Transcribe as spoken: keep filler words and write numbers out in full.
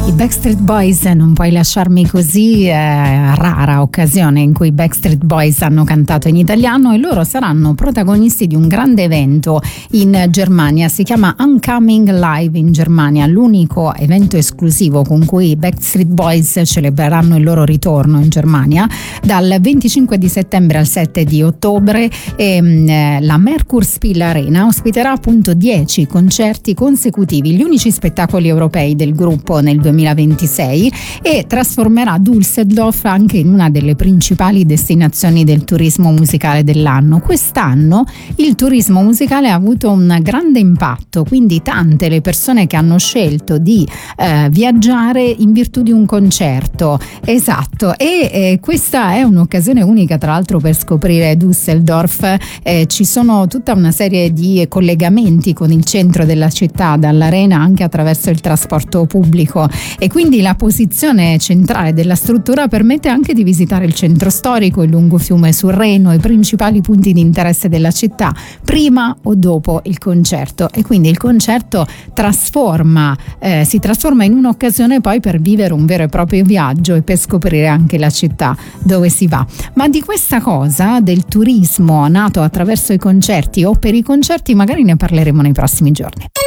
I Backstreet Boys, non puoi lasciarmi così, eh, rara occasione in cui i Backstreet Boys hanno cantato in italiano, e loro saranno protagonisti di un grande evento in Germania. Si chiama Uncoming Live in Germania, l'unico evento esclusivo con cui i Backstreet Boys celebreranno il loro ritorno in Germania dal venticinque di settembre al sette di ottobre. E, mh, la Merkur-Spiel Arena ospiterà appunto dieci concerti consecutivi, gli unici spettacoli europei del gruppo nel duemilaventisei, e trasformerà Düsseldorf anche in una delle principali destinazioni del turismo musicale dell'anno. Quest'anno il turismo musicale ha avuto un grande impatto, quindi tante le persone che hanno scelto di eh, viaggiare in virtù di un concerto. Esatto, e eh, questa è un'occasione unica tra l'altro per scoprire Düsseldorf. Eh, ci sono tutta una serie di collegamenti con il centro della città dall'arena anche attraverso il trasporto pubblico, e quindi la posizione centrale della struttura permette anche di visitare il centro storico, il lungo fiume sul Reno, i principali punti di interesse della città prima o dopo il concerto, e quindi il concerto trasforma eh, si trasforma in un'occasione poi per vivere un vero e proprio viaggio e per scoprire anche la città dove si va. Ma di questa cosa, del turismo nato attraverso i concerti o per i concerti, magari ne parleremo nei prossimi giorni.